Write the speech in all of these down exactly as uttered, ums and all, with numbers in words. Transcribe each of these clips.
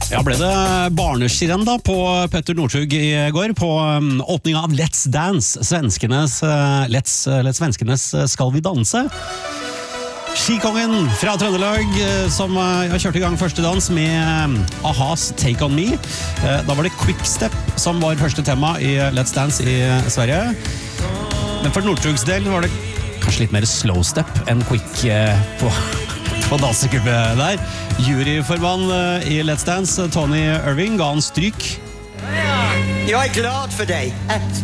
Ja, ble det barneskirenn da på Petter Northug i går på um, åpning av Let's Dance, svenskenes, uh, Let's, uh, Let's svenskenes uh, Skal vi danse? Skikongen fra Trøndelag uh, som uh, har kjørt i gang første dans med um, A-has Take On Me. Uh, da var det Quickstep som var første tema i Let's Dance i uh, Sverige. Men for Northugs del var det kanskje litt mer slow step enn quick uh, på på dansegulvet der. Juryformann i Let's Dance, Tony Irving, ga han stryk. Jeg er glad for deg. Ett.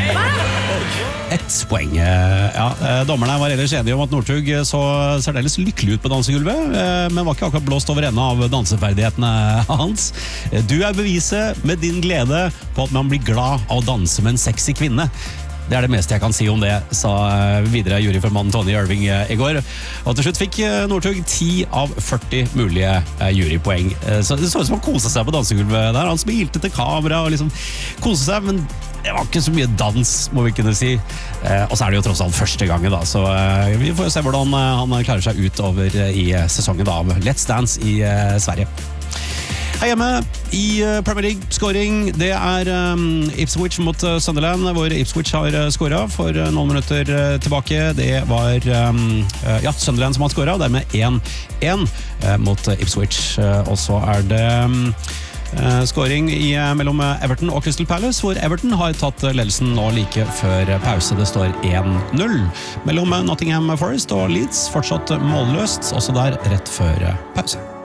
Ett poeng. Ja, dommerne var ellers enige om at Northug så særdeles lykkelig ut på dansegulvet, men var ikke akkurat blåst over ende av danseferdighetene hans. Du er beviset med din glede på at man blir glad av å danse med en sexy kvinne. Det er det meste jeg kan si om det, sa videre juryformannen Tony Irving i går. Og til slutt fikk Northug ti av førti mulige jurypoeng. Så det så ut som han koset seg på dansegulvet der. Han smilte til kamera og liksom koset seg, men det var ikke så mye dans, må vi kunne si. Og så er det jo tross alt første gangen da, så vi får jo se hvordan han klarer seg utover i sesongen da av Let's Dance i Sverige. Her hjemme i Premier League scoring, det er um, Ipswich mot Sunderland, hvor Ipswich har scoret for noen minutter tilbake. Det var um, ja, Sunderland som har scoret, og dermed én én uh, mot Ipswich. Uh, og så er det um, uh, scoring i, uh, mellom Everton og Crystal Palace, hvor Everton har tatt ledelsen nå like før pause. Det står én null. Mellom Nottingham Forest og Leeds fortsatt målløst, også der rett før pause.